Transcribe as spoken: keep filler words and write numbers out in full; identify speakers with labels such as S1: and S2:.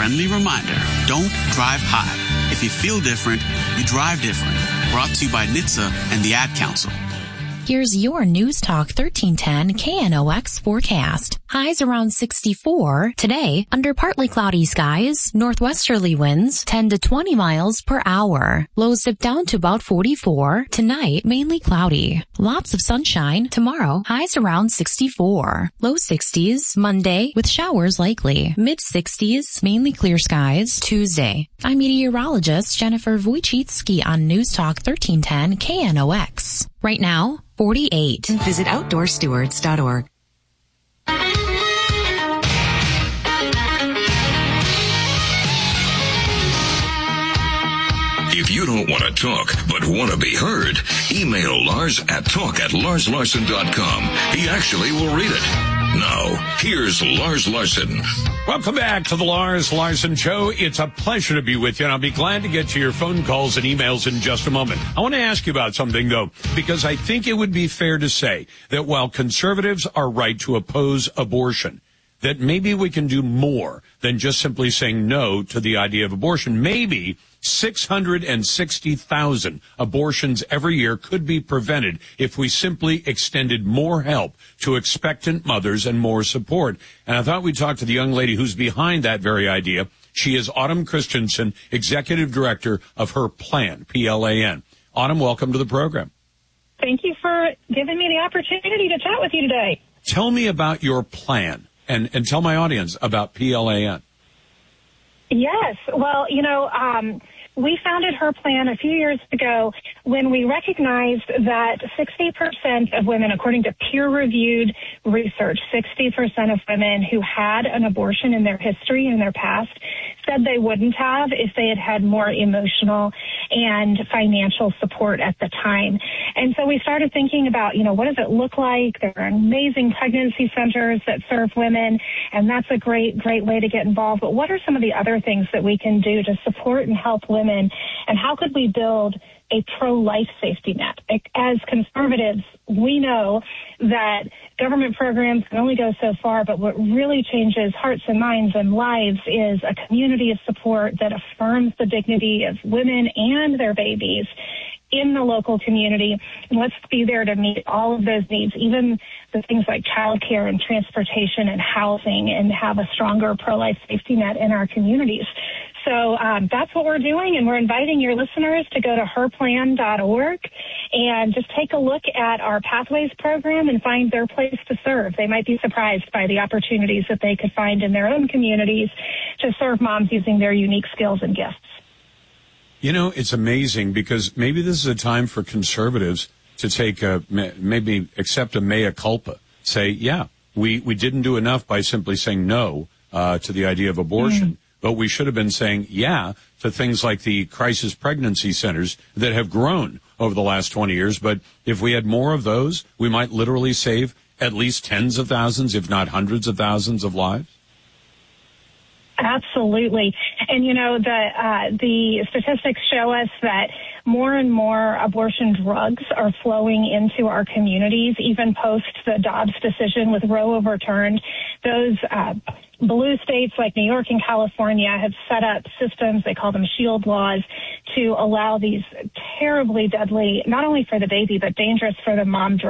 S1: friendly reminder, don't drive high. If you feel different, you drive different. Brought to you by N H T S A and the Ad Council.
S2: Here's your News Talk thirteen ten K N O X forecast. Highs around sixty-four. Today, under partly cloudy skies, northwesterly winds ten to twenty miles per hour. Lows dip down to about forty-four. Tonight, mainly cloudy. Lots of sunshine. Tomorrow, highs around sixty-four. Low sixties. Monday, with showers likely. Mid sixties, mainly clear skies. Tuesday. I'm meteorologist Jennifer Wojcicki on News Talk thirteen ten K N O X. Right now, forty-eight.
S3: Visit outdoor stewards dot org.
S4: If you don't want to talk, but want to be heard, email Lars at talk at lars larson dot com. He actually will read it. Now, here's Lars Larson.
S5: Welcome back to the Lars Larson Show. It's a pleasure to be with you, and I'll be glad to get to your phone calls and emails in just a moment. I want to ask you about something, though, because I think it would be fair to say that while conservatives are right to oppose abortion, that maybe we can do more than just simply saying no to the idea of abortion. Maybe six hundred sixty thousand abortions every year could be prevented if we simply extended more help to expectant mothers and more support. And I thought we'd talk to the young lady who's behind that very idea. She is Autumn Christensen, Executive Director of Her Plan, P L A N. Autumn, welcome to the program.
S6: Thank you for giving me the opportunity to chat with you today.
S5: Tell me about your plan, and, and tell my audience about P L A N.
S6: Yes. Well, you know, um, we founded Her Plan a few years ago when we recognized that sixty percent of women, according to peer-reviewed research, sixty percent of women who had an abortion in their history, in their past, said they wouldn't have if they had had more emotional and financial support at the time. And so we started thinking about, you know, what does it look like? There are amazing pregnancy centers that serve women, and that's a great, great way to get involved. But what are some of the other things that we can do to support and help women? And how could we build a pro-life safety net? As conservatives, we know that government programs can only go so far, but what really changes hearts and minds and lives is a community of support that affirms the dignity of women and their babies in the local community. And let's be there to meet all of those needs, even the things like childcare and transportation and housing, and have a stronger pro-life safety net in our communities. So um, that's what we're doing, and we're inviting your listeners to go to her plan dot org and just take a look at our Pathways program and find their place to serve. They might be surprised by the opportunities that they could find in their own communities to serve moms using their unique skills and gifts.
S5: You know, it's amazing because maybe this is a time for conservatives to take a, maybe accept a mea culpa. Say, yeah, we, we didn't do enough by simply saying no uh, to the idea of abortion. Mm. But we should have been saying yeah to things like the crisis pregnancy centers that have grown over the last twenty years. But if we had more of those, we might literally save at least tens of thousands, if not hundreds of thousands of lives.
S6: Absolutely. And, you know, the uh, the statistics show us that more and more abortion drugs are flowing into our communities, even post the Dobbs decision with Roe overturned. Those uh, blue states like New York and California have set up systems, they call them shield laws, to allow these terribly deadly, not only for the baby, but dangerous for the mom drugs